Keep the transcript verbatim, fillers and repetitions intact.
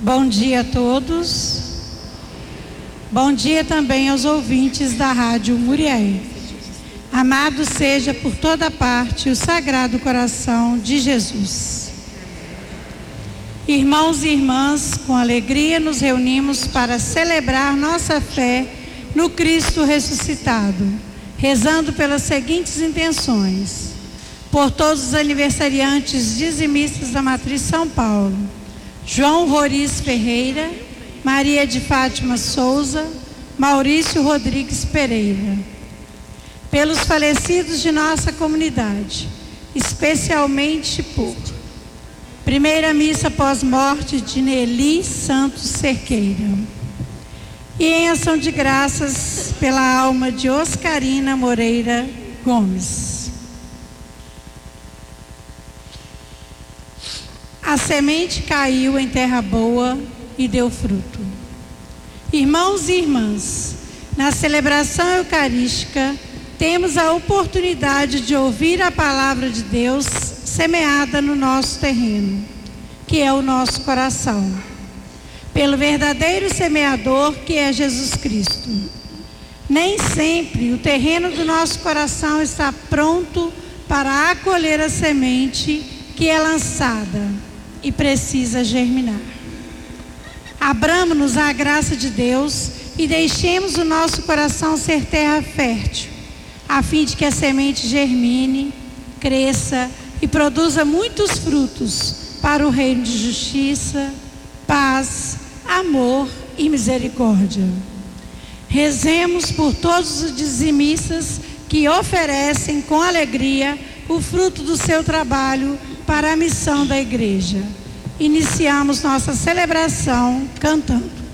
Bom dia a todos. Bom dia também aos ouvintes da Rádio Muriaé. Amado seja por toda parte o Sagrado Coração de Jesus. Irmãos e irmãs, com alegria nos reunimos para celebrar nossa fé no Cristo ressuscitado, rezando pelas seguintes intenções: por todos os aniversariantes dizimistas da Matriz São Paulo, João Roriz Ferreira, Maria de Fátima Souza, Maurício Rodrigues Pereira. Pelos falecidos de nossa comunidade, especialmente por primeira missa pós-morte de Nelly Santos Cerqueira. E em ação de graças pela alma de Oscarina Moreira Gomes. A semente caiu em terra boa e deu fruto. Irmãos e irmãs, na celebração eucarística, temos a oportunidade de ouvir a palavra de Deus semeada no nosso terreno, que é o nosso coração, pelo verdadeiro semeador que é Jesus Cristo. Nem sempre o terreno do nosso coração está pronto para acolher a semente que é lançada e precisa germinar. Abramos-nos à graça de Deus e deixemos o nosso coração ser terra fértil, a fim de que a semente germine, cresça e produza muitos frutos para o reino de justiça, paz, amor e misericórdia. Rezemos por todos os dizimistas que oferecem com alegria o fruto do seu trabalho para a missão da igreja. Iniciamos nossa celebração cantando.